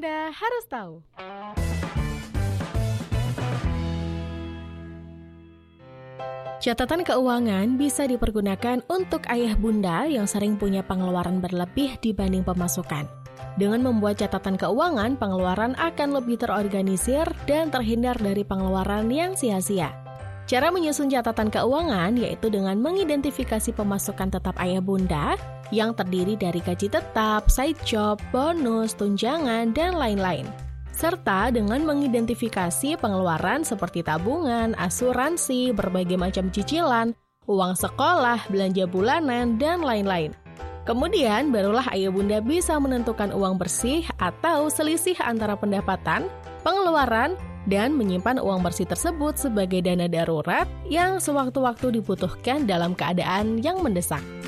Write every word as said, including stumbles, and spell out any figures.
Bunda harus tahu. Catatan keuangan bisa dipergunakan untuk ayah bunda yang sering punya pengeluaran berlebih dibanding pemasukan. Dengan membuat catatan keuangan, pengeluaran akan lebih terorganisir dan terhindar dari pengeluaran yang sia-sia. Cara menyusun catatan keuangan yaitu dengan mengidentifikasi pemasukan tetap ayah bunda yang terdiri dari gaji tetap, side job, bonus, tunjangan, dan lain-lain. Serta dengan mengidentifikasi pengeluaran seperti tabungan, asuransi, berbagai macam cicilan, uang sekolah, belanja bulanan, dan lain-lain. Kemudian barulah ayah bunda bisa menentukan uang bersih atau selisih antara pendapatan, pengeluaran, dan menyimpan uang bersih tersebut sebagai dana darurat yang sewaktu-waktu dibutuhkan dalam keadaan yang mendesak.